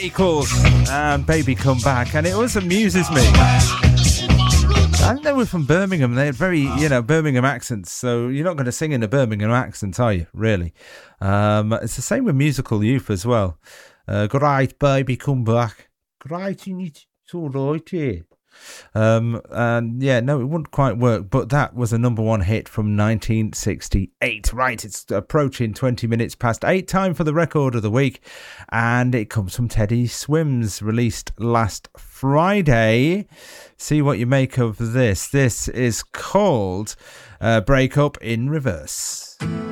Equals and Baby Come Back, and it always amuses me. I think they were from Birmingham. They had very, Birmingham accents, so you're not going to sing in a Birmingham accent, are you, really? It's the same with Musical Youth as well. Great, baby, come back. Great, it's all right here. And yeah, no, it wouldn't quite work, but that was a number one hit from 1968. Right, it's approaching 20 minutes past 8, time for the record of the week, and it comes from Teddy Swims, released last Friday. See what you make of this. This is called Break Up in Reverse.